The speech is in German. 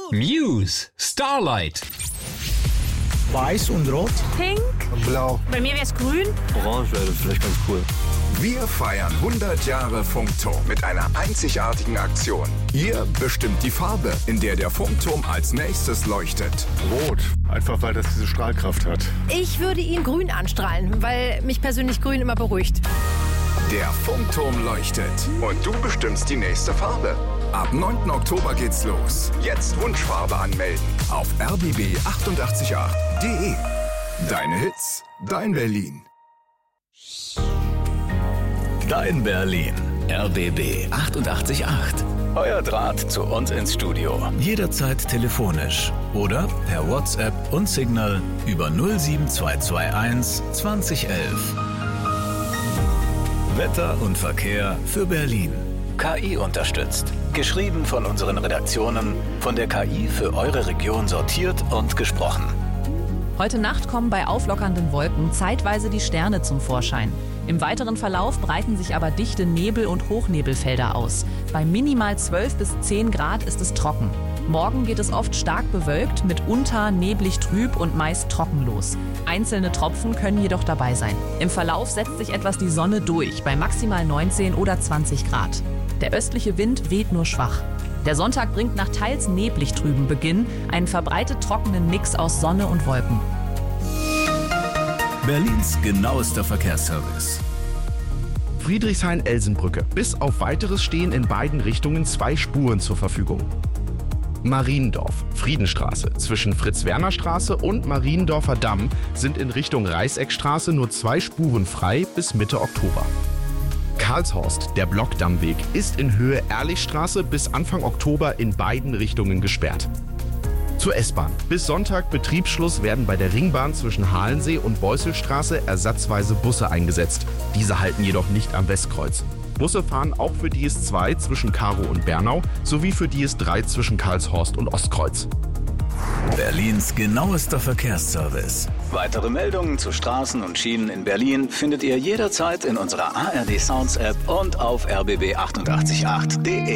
Muse, Starlight. Weiß und Rot. Pink. Blau. Bei mir wäre es grün. Orange wäre vielleicht ganz cool. Wir feiern 100 Jahre Funkturm mit einer einzigartigen Aktion. Ihr bestimmt die Farbe, in der der Funkturm als nächstes leuchtet. Rot, einfach weil das diese Strahlkraft hat. Ich würde ihn grün anstrahlen, weil mich persönlich grün immer beruhigt. Der Funkturm leuchtet und du bestimmst die nächste Farbe. Ab 9. Oktober geht's los. Jetzt Wunschfarbe anmelden auf rbb888.de. Deine Hits, dein Berlin. Dein Berlin. RBB 888. Euer Draht zu uns ins Studio. Jederzeit telefonisch oder per WhatsApp und Signal über 07221 2011. Wetter und Verkehr für Berlin. KI unterstützt. Geschrieben von unseren Redaktionen, von der KI für eure Region sortiert und gesprochen. Heute Nacht kommen bei auflockernden Wolken zeitweise die Sterne zum Vorschein. Im weiteren Verlauf breiten sich aber dichte Nebel- und Hochnebelfelder aus. Bei minimal 12 bis 10 Grad ist es trocken. Morgen geht es oft stark bewölkt, mitunter neblig trüb und meist trocken los. Einzelne Tropfen können jedoch dabei sein. Im Verlauf setzt sich etwas die Sonne durch, bei maximal 19 oder 20 Grad. Der östliche Wind weht nur schwach. Der Sonntag bringt nach teils neblig trüben Beginn einen verbreitet trockenen Mix aus Sonne und Wolken. Berlins genauester Verkehrsservice. Friedrichshain-Elsenbrücke. Bis auf Weiteres stehen in beiden Richtungen 2 Spuren zur Verfügung. Mariendorf, Friedenstraße. Zwischen Fritz-Werner-Straße und Mariendorfer Damm sind in Richtung Reißeckstraße nur 2 Spuren frei bis Mitte Oktober. Karlshorst, der Blockdammweg, ist in Höhe Ehrlichstraße bis Anfang Oktober in beiden Richtungen gesperrt. Zur S-Bahn. Bis Sonntag Betriebsschluss werden bei der Ringbahn zwischen Halensee und Beusselstraße ersatzweise Busse eingesetzt. Diese halten jedoch nicht am Westkreuz. Busse fahren auch für die S2 zwischen Karow und Bernau sowie für die S3 zwischen Karlshorst und Ostkreuz. Berlins genauester Verkehrsservice. Weitere Meldungen zu Straßen und Schienen in Berlin findet ihr jederzeit in unserer ARD Sounds App und auf rbb888.de.